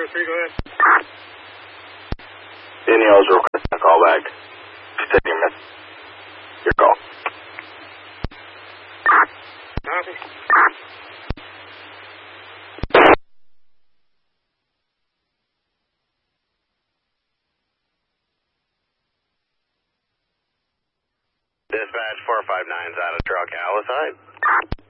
3, go ahead. Daniel's requesting a call back. Just taking a minute. Your call. Copy. Dispatch 459's out of truck, Aliside.